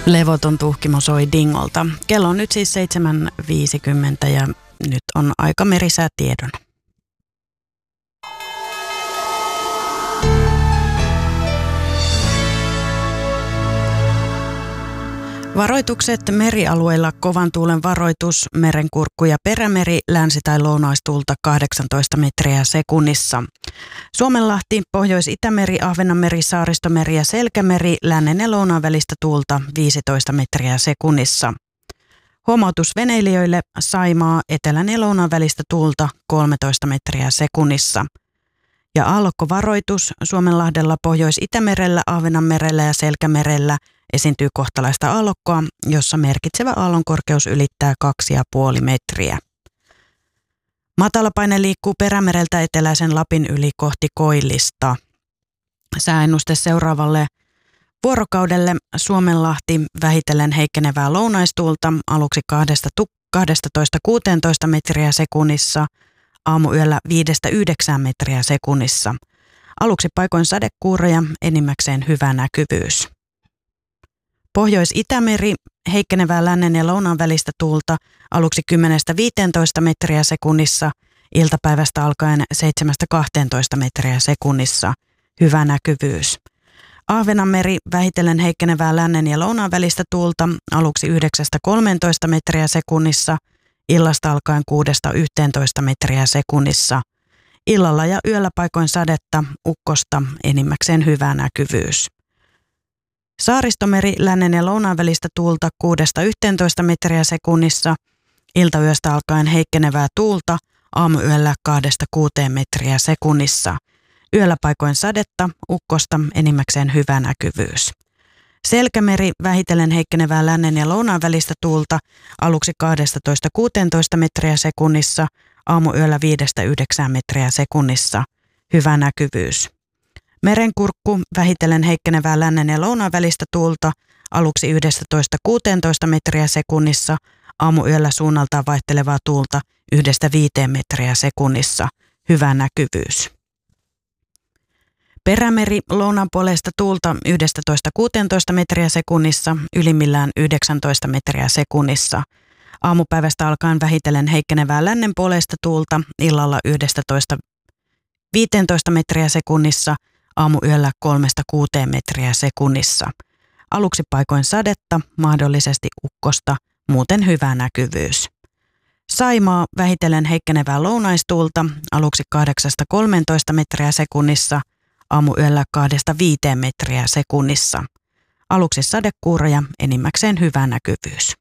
Levoton tuhkimo soi dingolta. Kello on nyt siis 7.50 ja nyt on aika merisäätiedon. Varoitukset merialueilla: kovan tuulen varoitus, merenkurkku ja perämeri, länsi- tai lounaistuulta 18 metriä sekunnissa. Suomenlahti, Pohjois-Itämeri, Ahvenanmeri, Saaristomeri ja Selkämeri, lännen ja lounaan välistä tuulta 15 metriä sekunnissa. Huomautus veneilijöille: Saimaa, etelän ja lounaan välistä tuulta 13 metriä sekunnissa. Ja aallokkovaroitus: Suomenlahdella, Pohjois-Itämerellä, Ahvenanmerellä ja Selkämerellä esiintyy kohtalaista aallokkoa, jossa merkitsevä aallonkorkeus ylittää 2,5 metriä. Matalapaine liikkuu Perämereltä eteläisen Lapin yli kohti Koillista. Sääennuste seuraavalle vuorokaudelle: Suomenlahti, vähitellen heikkenevää lounaistuulta, aluksi 12–16 metriä sekunnissa, aamuyöllä 5–9 metriä sekunnissa. Aluksi paikoin sadekuuroja, enimmäkseen hyvä näkyvyys. Pohjois-Itämeri, heikkenevää lännen ja lounaan välistä tuulta, aluksi 10–15 metriä sekunnissa, iltapäivästä alkaen 7–12 metriä sekunnissa, hyvä näkyvyys. Ahvenanmeri, vähitellen heikkenevää lännen ja lounaan välistä tuulta, aluksi 9–13 metriä sekunnissa, illasta alkaen 6–11 metriä sekunnissa. Illalla ja yöllä paikoin sadetta, ukkosta, enimmäkseen hyvä näkyvyys. Saaristomeri, lännen ja lounaan välistä tuulta 6–11 metriä sekunnissa, iltayöstä alkaen heikkenevää tuulta, aamuyöllä 2–6 metriä sekunnissa. Yöllä paikoin sadetta, ukkosta, enimmäkseen hyvä näkyvyys. Selkämeri, vähitellen heikkenevää lännen ja lounaan välistä tuulta, aluksi 12–16 metriä sekunnissa, aamuyöllä 5–9 metriä sekunnissa, hyvä näkyvyys. Merenkurkku, vähitellen heikkenevää lännen ja lounaan välistä tuulta, aluksi 11–16 metriä sekunnissa, aamuyöllä suunnaltaan vaihtelevaa tuulta 1–5 metriä sekunnissa, hyvä näkyvyys. Perämeri, lounaan puolesta tuulta 11–16 metriä sekunnissa, ylimmillään 19 metriä sekunnissa. Aamupäivästä alkaen vähitellen heikkenevää lännen puolesta tuulta, illalla 11–15 metriä sekunnissa, aamuyöllä 3–6 metriä sekunnissa. Aluksi paikoin sadetta, mahdollisesti ukkosta, muuten hyvä näkyvyys. Saimaa, vähitellen heikkenevää lounaistuulta, aluksi 8–13 metriä sekunnissa, aamuyöllä 2–5 metriä sekunnissa. Aluksi sadekuuroja, enimmäkseen hyvä näkyvyys.